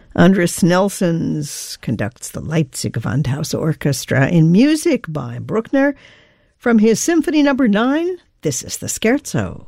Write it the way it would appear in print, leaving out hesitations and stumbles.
Andris Nelsons conducts the Leipzig Gewandhaus Orchestra in music by Bruckner. From his Symphony No. 9, this is the Scherzo.